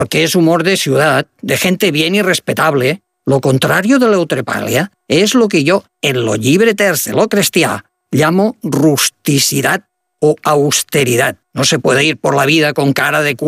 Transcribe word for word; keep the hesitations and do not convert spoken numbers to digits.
porque es humor de ciudad, de gente bien y respetable. Lo contrario de l'eutrepalia es lo que yo, en lo llibre terç de lo cristià, llamo rusticidad o austeridad. No se puede ir por la vida con cara de